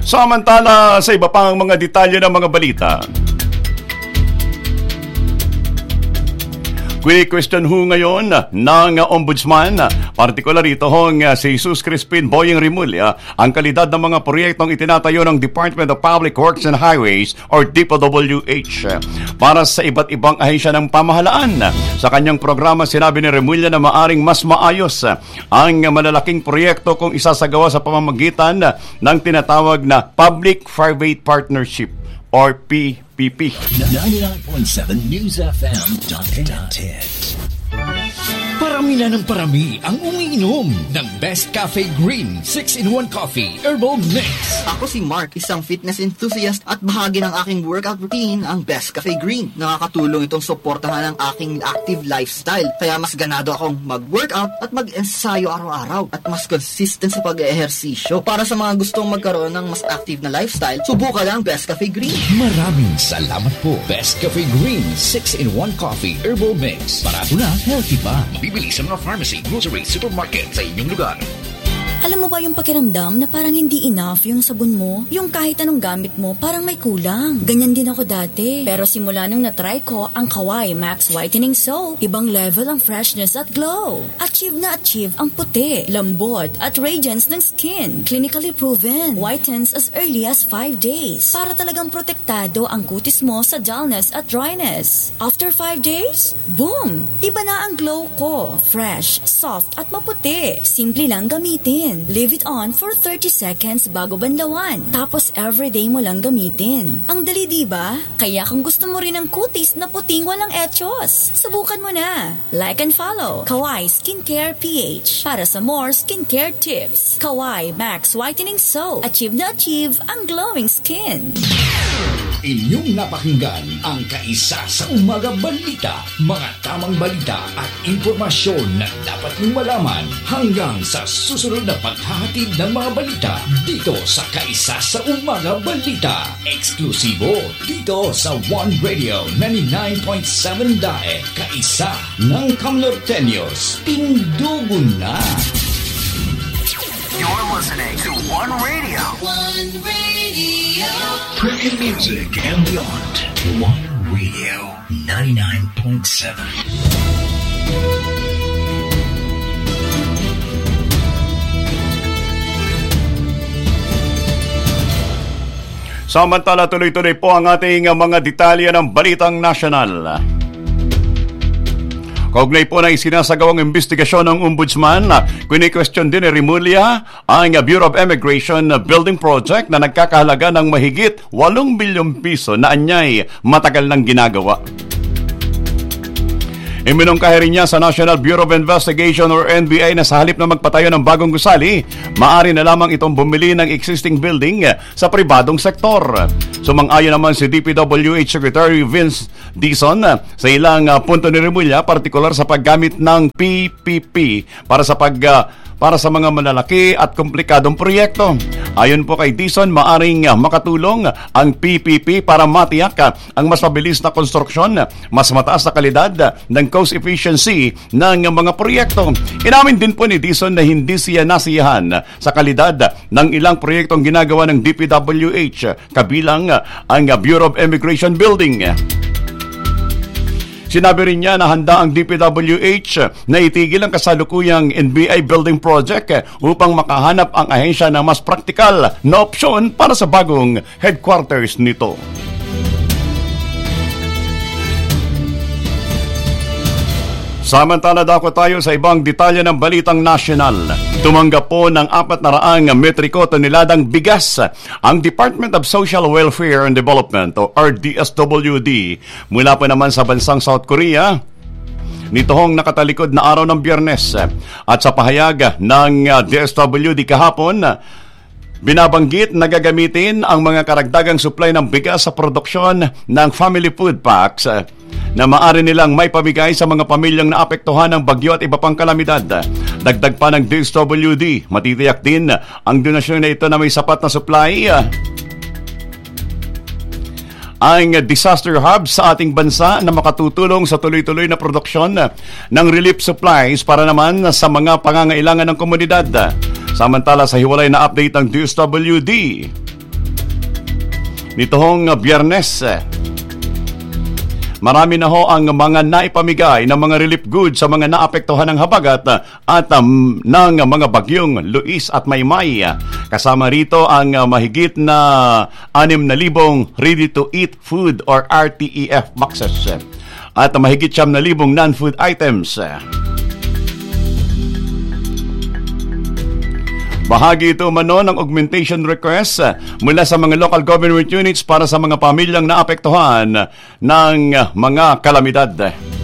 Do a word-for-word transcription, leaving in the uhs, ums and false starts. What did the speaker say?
Samantala sa iba pang mga detalye ng mga balita. Quick question ho ngayon ng Ombudsman, partikular ito hong si Jesus Crispin Boyeng Rimulya, ang kalidad ng mga proyektong itinatayo ng Department of Public Works and Highways or D P W H para sa iba't ibang ahensya ng pamahalaan. Sa kanyang programa, sinabi ni Rimulya na maaring mas maayos ang malalaking proyekto kung isasagawa sa pamamagitan ng tinatawag na Public-Private Partnership or P P P. ninety-nine point seven News F M dot net. Parami na ng parami ang umiinom ng Best Cafe Green six in one Coffee Herbal Mix. Ako si Mark, isang fitness enthusiast at bahagi ng aking workout routine ang Best Cafe Green. Nakakatulong itong suportahan ang aking active lifestyle. Kaya mas ganado akong mag-workout at mag-ensayo araw-araw at mas consistent sa pag-ehersisyo. Para sa mga gustong magkaroon ng mas active na lifestyle, subukan lang Best Cafe Green. Maraming salamat po. Best Cafe Green six in one Coffee Herbal Mix. Barato na, healthy pa. Mabibili sa mga pharmacy, grocery, supermarket sa inyong lugar. Alam mo ba yung pakiramdam na parang hindi enough yung sabon mo? Yung kahit anong gamit mo, parang may kulang. Ganyan din ako dati. Pero simula nung natry ko ang Kawai Max Whitening Soap, ibang level ang freshness at glow. Achieve na achieve ang puti, lambot at radiance ng skin. Clinically proven. Whitens as early as five days. Para talagang protektado ang kutis mo sa dullness at dryness. After five days, boom! Iba na ang glow ko. Fresh, soft at maputi. Simple lang gamitin. Leave it on for thirty seconds bago banlawan. Tapos everyday mo lang gamitin. Ang dali, diba? Kaya kung gusto mo rin ng kutis na puting walang etchos, subukan mo na. Like and follow Kawai Skincare P H para sa more skincare tips. Kawai Max Whitening Soap. Achieve na achieve ang glowing skin. Inyong napakinggan ang kaisa sa umaga balita, mga tamang balita at impormasyon na dapat niyong malaman hanggang sa susunod na paghahatid ng mga balita dito sa kaisa sa umaga balita. Eksklusibo dito sa One Radio ninety-nine point seven D A E, kaisa ng Kamnorteños. Pindugon na! You're listening to One Radio. One Radio. Premium music and beyond. One Radio ninety-nine point seven. Samantala, tuloy-tuloy po ang ating mga detalye ng Balitang Nasyonal. Kaugnay po na isinasagawang investigasyon ng Ombudsman, kini-question din ni Rimulya ang Bureau of Immigration Building Project na nagkakahalaga ng mahigit walong bilyong piso na anyay matagal nang ginagawa. Iminungkahi rin niya sa National Bureau of Investigation or N B I na sa halip na magpatayo ng bagong gusali, maaari na lamang itong bumili ng existing building sa pribadong sektor. Sumang-ayon naman si D P W H Secretary Vince Dizon sa ilang punto ni Rimulya, partikular sa paggamit ng P P P para sa pag para sa mga malalaki at komplikadong proyekto. Ayon po kay Dizon, maaring makatulong ang P P P para matiyak ang mas mabilis na konstruksyon, mas mataas na kalidad ng cost efficiency ng mga proyekto. Inamin din po ni Dizon na hindi siya nasiyahan sa kalidad ng ilang proyektong ginagawa ng D P W H, kabilang ang Bureau of Immigration Building. Sinabi rin niya na handa ang D P W H na itigil ang kasalukuyang N B I building project upang makahanap ang ahensya ng mas praktikal na opsyon para sa bagong headquarters nito. Samantala, dako tayo sa ibang detalye ng Balitang Nasyonal. Tumanggap po ng apat na raang metriko toneladang bigas ang Department of Social Welfare and Development o R D S W D mula po naman sa bansang South Korea nitong nakatalikod na araw ng Biyernes. At sa pahayag ng D S W D kahapon, binabanggit na gagamitin ang mga karagdagang supply ng bigas sa produksyon ng family food packs na maaari nilang may pamigay sa mga pamilyang naapektuhan ng bagyo at iba pang kalamidad. Dagdag pa ng D S W D, matitiyak din ang donasyon na ito na may sapat na supply ang disaster hub sa ating bansa na makatutulong sa tuloy-tuloy na produksyon ng relief supplies para naman sa mga pangangailangan ng komunidad. Samantala, sa hiwalay na update ng D S W D, nitong Biyernes. Marami na ho ang mga naipamigay ng mga relief goods sa mga naapektuhan ng habagat at um, ng mga bagyong Luis at Maymay. Kasama rito ang uh, mahigit na anim na libong ready-to-eat food or R T E F boxes at mahigit siyam na libong non-food items. Bahagi ito umano ng augmentation request mula sa mga local government units para sa mga pamilyang naapektuhan ng mga kalamidad.